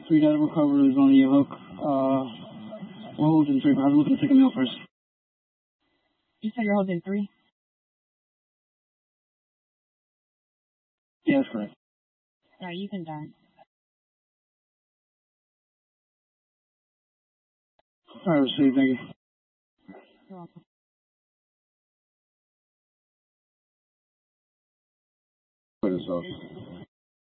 3 data recovered on the hook. We're holding 3, but I'm looking to take a meal first. You said you're holding 3? Yeah, that's correct. Alright, you can done. Alright, received, thank you. You're welcome. For this officer.